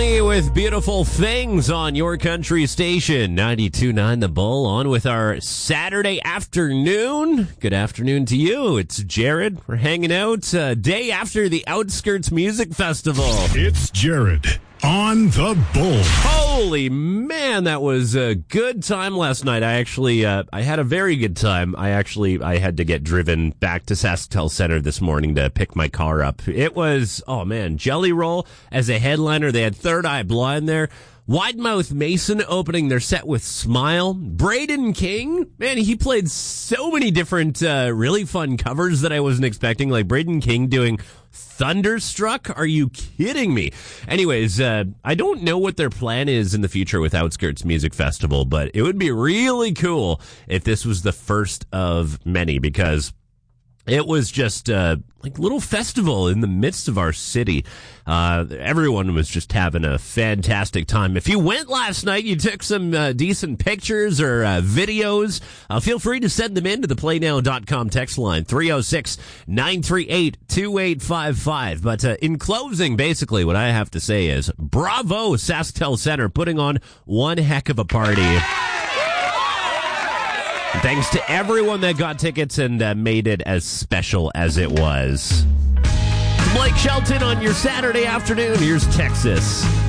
Tony with Beautiful Things on your country station, 92.9 The Bull, on with our Saturday afternoon. Good afternoon to you. It's Jared. We're hanging out day after the Outskirts Music Festival. It's Jared on The Bull. Holy man, that was a good time last night. I actually, I had a very good time. I had to get driven back to SaskTel Center this morning to pick my car up. It was, oh man, Jelly Roll as a headliner. They had Third Eye Blind there. Wide Mouth Mason opening their set with Smile. Braden King, man, he played so many different, really fun covers that I wasn't expecting. Like Braden King doing Thunderstruck? Are you kidding me? Anyways, I don't know what their plan is in the future with Outskirts Music Festival, but it would be really cool if this was the first of many, because it was just like a little festival in the midst of our city. Everyone was just having a fantastic time. If you went last night, you took some decent pictures or videos, feel free to send them in to the playnow.com text line, 306-938-2855. But in closing, basically what I have to say is bravo, SaskTel Center, putting on one heck of a party. Thanks to everyone that got tickets and made it as special as it was. Blake Shelton on your Saturday afternoon. Here's Texas.